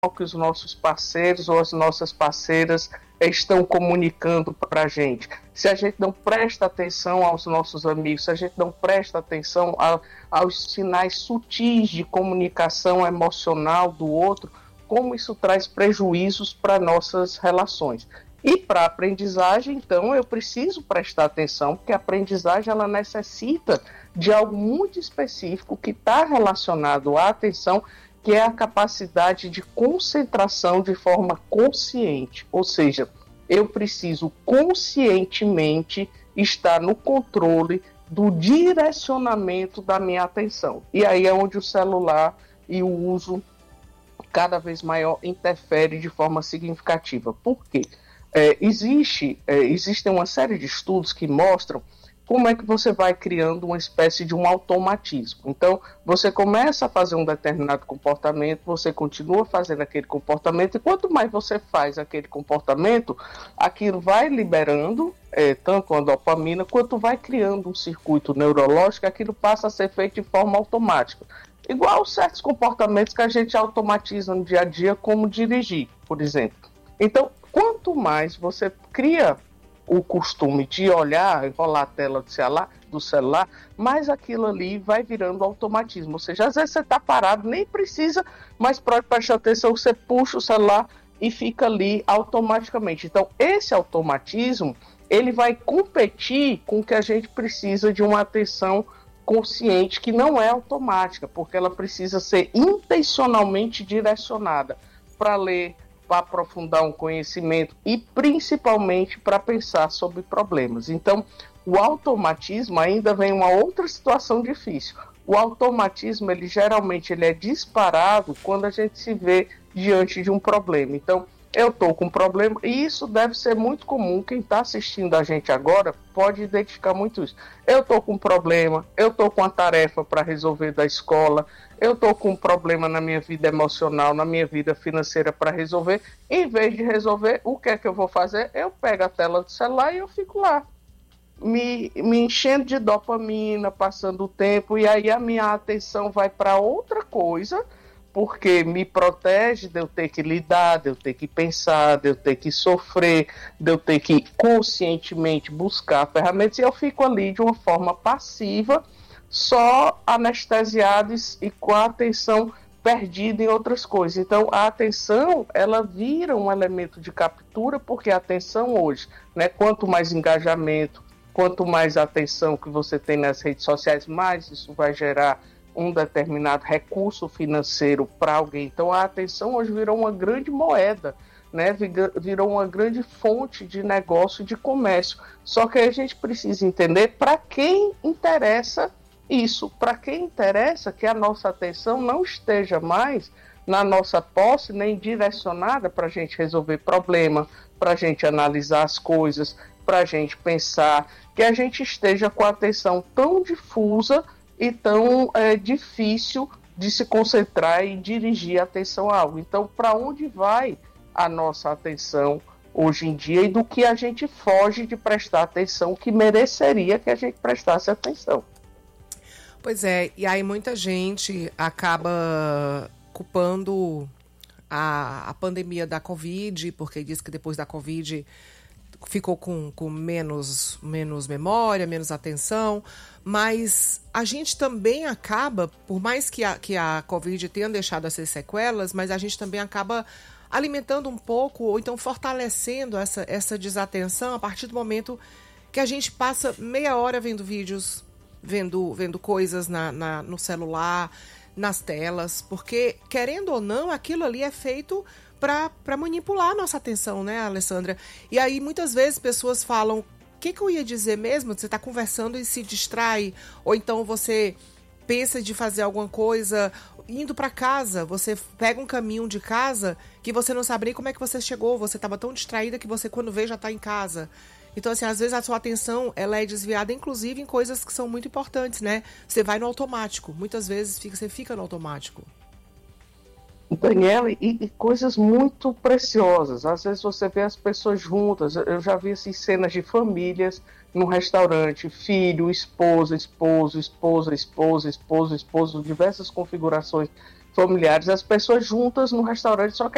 que os nossos parceiros ou as nossas parceiras estão comunicando para a gente. Se a gente não presta atenção aos nossos amigos, se a gente não presta atenção aos sinais sutis de comunicação emocional do outro, como isso traz prejuízos para nossas relações. E para a aprendizagem, então, eu preciso prestar atenção, porque a aprendizagem ela necessita de algo muito específico que está relacionado à atenção, que é a capacidade de concentração de forma consciente. Ou seja, eu preciso conscientemente estar no controle do direcionamento da minha atenção. E aí é onde o celular e o uso cada vez maior interfere de forma significativa. Por quê? Existem uma série de estudos que mostram como é que você vai criando uma espécie de um automatismo. Então, você começa a fazer um determinado comportamento, você continua fazendo aquele comportamento, e quanto mais você faz aquele comportamento, aquilo vai liberando tanto a dopamina, quanto vai criando um circuito neurológico, aquilo passa a ser feito de forma automática. Igual certos comportamentos que a gente automatiza no dia a dia, como dirigir, por exemplo. Então, quanto mais você cria o costume de olhar, enrolar a tela do celular, mais aquilo ali vai virando automatismo. Ou seja, às vezes você está parado, nem precisa, mas pode prestar atenção, você puxa o celular e fica ali automaticamente. Então, esse automatismo, ele vai competir com o que a gente precisa de uma atenção consciente, que não é automática, porque ela precisa ser intencionalmente direcionada para ler, para aprofundar um conhecimento e principalmente para pensar sobre problemas. Então, o automatismo ainda vem uma outra situação difícil. O automatismo, ele geralmente é disparado quando a gente se vê diante de um problema. Então, eu estou com um problema, e isso deve ser muito comum. Quem está assistindo a gente agora pode identificar muito isso. Eu estou com um problema, eu estou com uma tarefa para resolver da escola, eu estou com um problema na minha vida emocional, na minha vida financeira para resolver. Em vez de resolver, o que é que eu vou fazer? Eu pego a tela do celular e eu fico lá, me enchendo de dopamina, passando o tempo, e aí a minha atenção vai para outra coisa, porque me protege de eu ter que lidar, de eu ter que pensar, de eu ter que sofrer, de eu ter que conscientemente buscar ferramentas, e eu fico ali de uma forma passiva, só anestesiado e com a atenção perdida em outras coisas. Então, a atenção, ela vira um elemento de captura, porque a atenção hoje, né, quanto mais engajamento, quanto mais atenção que você tem nas redes sociais, mais isso vai gerar um determinado recurso financeiro para alguém. Então, a atenção hoje virou uma grande moeda, né? Virou uma grande fonte de negócio, de comércio. Só que a gente precisa entender para quem interessa isso, para quem interessa que a nossa atenção não esteja mais na nossa posse, nem direcionada para a gente resolver problema, para a gente analisar as coisas, para a gente pensar, que a gente esteja com a atenção tão difusa e tão difícil de se concentrar e dirigir a atenção a algo. Então, para onde vai a nossa atenção hoje em dia, e do que a gente foge de prestar atenção, que mereceria que a gente prestasse atenção? Pois é, e aí muita gente acaba culpando a pandemia da Covid, porque diz que depois da Covid ficou com menos memória, menos atenção, mas a gente também acaba, por mais que a Covid tenha deixado essas sequelas, mas a gente também acaba alimentando um pouco, ou então fortalecendo essa desatenção a partir do momento que a gente passa meia hora vendo vídeos, vendo coisas no celular, nas telas, porque, querendo ou não, aquilo ali é feito para manipular a nossa atenção, né, Alessandra? E aí, muitas vezes, pessoas falam, o que eu ia dizer mesmo? Você está conversando e se distrai, ou então você pensa de fazer alguma coisa, indo para casa, você pega um caminho de casa que você não sabe nem como é que você chegou, você estava tão distraída que você, quando vê, já está em casa. Então, assim, às vezes a sua atenção, ela é desviada, inclusive, em coisas que são muito importantes, né? Você vai no automático, muitas vezes você fica no automático. Daniela, e coisas muito preciosas. Às vezes você vê as pessoas juntas. Eu já vi assim, cenas de famílias num restaurante, filho, esposa, esposo, esposa, esposa, esposo, esposo, diversas configurações familiares, as pessoas juntas no restaurante, só que